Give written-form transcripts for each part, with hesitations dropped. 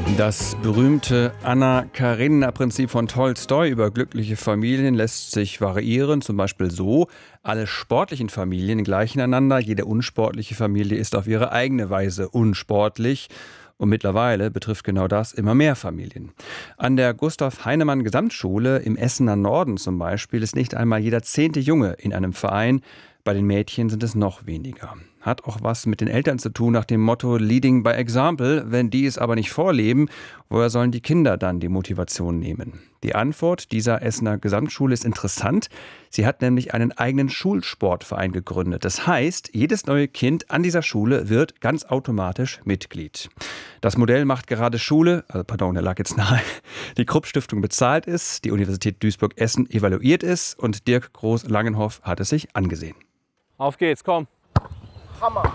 Das berühmte Anna-Karenina-Prinzip von Tolstoi über glückliche Familien lässt sich variieren. Zum Beispiel so: Alle sportlichen Familien gleichen einander, jede unsportliche Familie ist auf ihre eigene Weise unsportlich. Und mittlerweile betrifft genau das immer mehr Familien. An der Gustav-Heinemann-Gesamtschule im Essener Norden zum Beispiel ist nicht einmal jeder 10. Junge in einem Verein. Bei den Mädchen sind es noch weniger. Hat auch was mit den Eltern zu tun, nach dem Motto Leading by Example. Wenn die es aber nicht vorleben, woher sollen die Kinder dann die Motivation nehmen? Die Antwort dieser Essener Gesamtschule ist interessant. Sie hat nämlich einen eigenen Schulsportverein gegründet. Das heißt, jedes neue Kind an dieser Schule wird ganz automatisch Mitglied. Das Modell macht gerade Schule, der lag jetzt nahe, die Krupp-Stiftung bezahlt es, die Universität Duisburg-Essen evaluiert es und Dirk Groß-Langenhoff hat es sich angesehen. Auf geht's, komm. Hammer.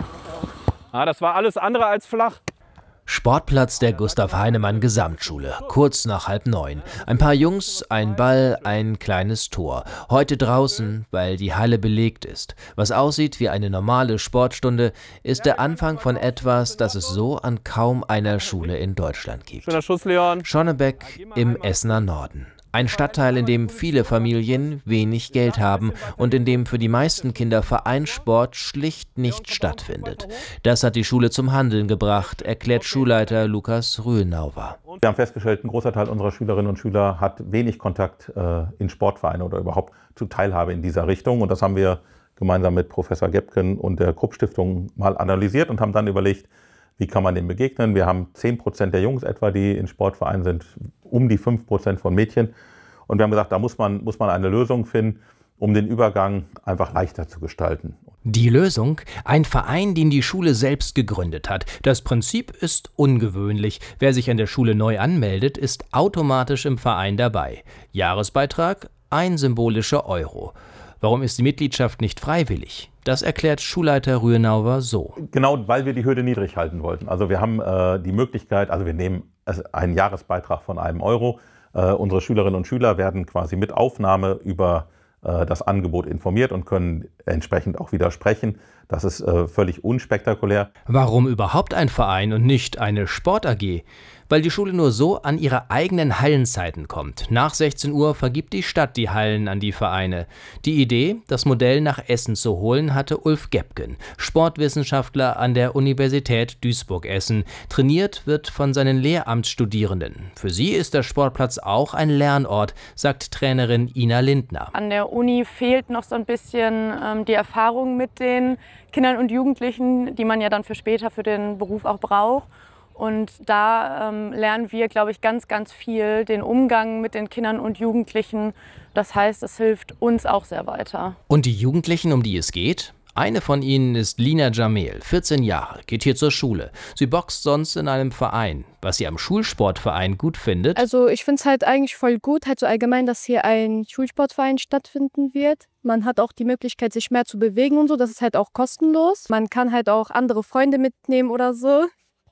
Das war alles andere als flach. Sportplatz der Gustav-Heinemann-Gesamtschule, kurz nach 8:30. Ein paar Jungs, ein Ball, ein kleines Tor. Heute draußen, weil die Halle belegt ist. Was aussieht wie eine normale Sportstunde, ist der Anfang von etwas, das es so an kaum einer Schule in Deutschland gibt. Schöner Schuss, Leon. Schonnebeck im Essener Norden. Ein Stadtteil, in dem viele Familien wenig Geld haben und in dem für die meisten Kinder Vereinssport schlicht nicht stattfindet. Das hat die Schule zum Handeln gebracht, erklärt Schulleiter Lukas Rühenauer. Wir haben festgestellt, ein großer Teil unserer Schülerinnen und Schüler hat wenig Kontakt in Sportvereine oder überhaupt zu Teilhabe in dieser Richtung. Und das haben wir gemeinsam mit Professor Gebken und der Krupp-Stiftung mal analysiert und haben dann überlegt, wie kann man dem begegnen? Wir haben 10% der Jungs etwa, die in Sportvereinen sind, um die 5% von Mädchen. Und wir haben gesagt, da muss man eine Lösung finden, um den Übergang einfach leichter zu gestalten. Die Lösung? Ein Verein, den die Schule selbst gegründet hat. Das Prinzip ist ungewöhnlich. Wer sich an der Schule neu anmeldet, ist automatisch im Verein dabei. Jahresbeitrag? ein symbolischer Euro. Warum ist die Mitgliedschaft nicht freiwillig? Das erklärt Schulleiter Rühenauer so. Genau, weil wir die Hürde niedrig halten wollten. Also wir haben die Möglichkeit, also wir nehmen einen Jahresbeitrag von €1. Unsere Schülerinnen und Schüler werden quasi mit Aufnahme über das Angebot informiert und können entsprechend auch widersprechen. Das ist völlig unspektakulär. Warum überhaupt ein Verein und nicht eine Sport-AG? Weil die Schule nur so an ihre eigenen Hallenzeiten kommt. Nach 16 Uhr vergibt die Stadt die Hallen an die Vereine. Die Idee, das Modell nach Essen zu holen, hatte Ulf Gebken, Sportwissenschaftler an der Universität Duisburg-Essen. Trainiert wird von seinen Lehramtsstudierenden. Für sie ist der Sportplatz auch ein Lernort, sagt Trainerin Ina Lindner. An der Uni fehlt noch so ein bisschen die Erfahrung mit den Kindern und Jugendlichen, die man ja dann für später für den Beruf auch braucht. Und da lernen wir, glaube ich, ganz, ganz viel, den Umgang mit den Kindern und Jugendlichen. Das heißt, es hilft uns auch sehr weiter. Und die Jugendlichen, um die es geht? Eine von ihnen ist Lina Jamel, 14 Jahre, geht hier zur Schule. Sie boxt sonst in einem Verein. Was sie am Schulsportverein gut findet? Also ich finde es halt eigentlich voll gut, halt so allgemein, dass hier ein Schulsportverein stattfinden wird. Man hat auch die Möglichkeit, sich mehr zu bewegen und so. Das ist halt auch kostenlos. Man kann halt auch andere Freunde mitnehmen oder so.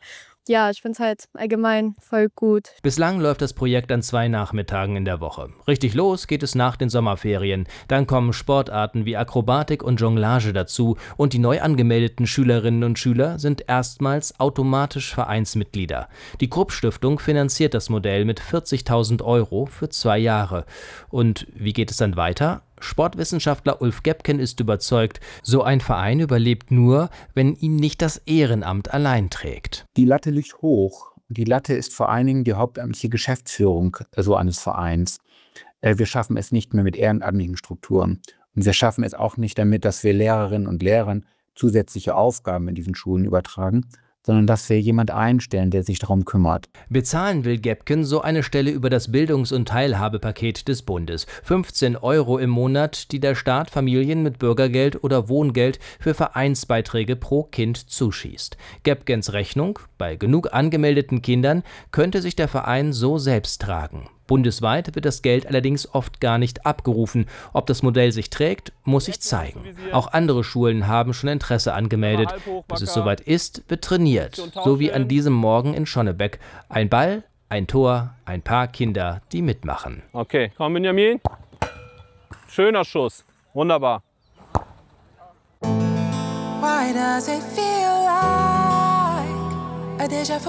Ja, ich finde es halt allgemein voll gut. Bislang läuft das Projekt an 2 Nachmittagen in der Woche. Richtig los geht es nach den Sommerferien. Dann kommen Sportarten wie Akrobatik und Jonglage dazu. Und die neu angemeldeten Schülerinnen und Schüler sind erstmals automatisch Vereinsmitglieder. Die Krupp-Stiftung finanziert das Modell mit 40.000 € für 2 Jahre. Und wie geht es dann weiter? Sportwissenschaftler Ulf Gebken ist überzeugt, so ein Verein überlebt nur, wenn ihn nicht das Ehrenamt allein trägt. Die Latte liegt hoch. Die Latte ist vor allen Dingen die hauptamtliche Geschäftsführung so eines Vereins. Wir schaffen es nicht mehr mit ehrenamtlichen Strukturen. Und wir schaffen es auch nicht damit, dass wir Lehrerinnen und Lehrern zusätzliche Aufgaben in diesen Schulen übertragen, sondern dass wir jemand einstellen, der sich darum kümmert. Bezahlen will Gebken so eine Stelle über das Bildungs- und Teilhabepaket des Bundes. 15 € im Monat, die der Staat Familien mit Bürgergeld oder Wohngeld für Vereinsbeiträge pro Kind zuschießt. Gebkens Rechnung: Bei genug angemeldeten Kindern könnte sich der Verein so selbst tragen. Bundesweit wird das Geld allerdings oft gar nicht abgerufen. Ob das Modell sich trägt, muss sich zeigen. Auch andere Schulen haben schon Interesse angemeldet. Bis es soweit ist, wird trainiert. So wie an diesem Morgen in Schonnebeck. Ein Ball, ein Tor, ein paar Kinder, die mitmachen. Okay, komm Benjamin. Schöner Schuss. Wunderbar. Why does it feel like a déjà vu?